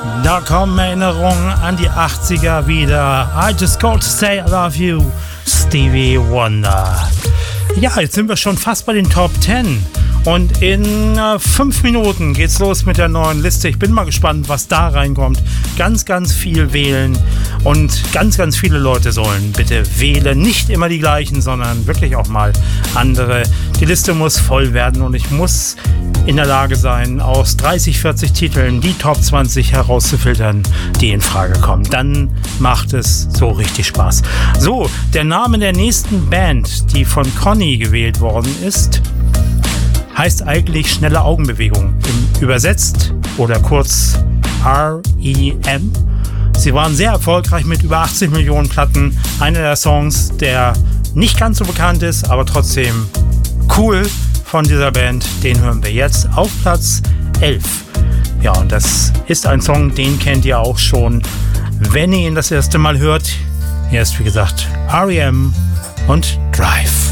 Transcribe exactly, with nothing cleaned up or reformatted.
Da kommen Erinnerungen an die achtziger wieder. I just got to say I love you, Stevie Wonder. Ja, jetzt sind wir schon fast bei den Top zehn. Und in äh, fünf Minuten geht's los mit der neuen Liste. Ich bin mal gespannt, was da reinkommt. Ganz, ganz viel wählen. Und ganz, ganz viele Leute sollen bitte wählen. Nicht immer die gleichen, sondern wirklich auch mal andere. Die Liste muss voll werden und ich muss in der Lage sein, aus dreißig, vierzig Titeln die Top zwanzig herauszufiltern, die in Frage kommen. Dann macht es so richtig Spaß. So, der Name der nächsten Band, die von Conny gewählt worden ist, heißt eigentlich schnelle Augenbewegung. Übersetzt oder kurz R E M. Sie waren sehr erfolgreich mit über achtzig Millionen Platten. Einer der Songs, der nicht ganz so bekannt ist, aber trotzdem cool von dieser Band, den hören wir jetzt auf Platz elf. Ja, und das ist ein Song, den kennt ihr auch schon, wenn ihr ihn das erste Mal hört. Hier ist, wie gesagt, R E M und Drive.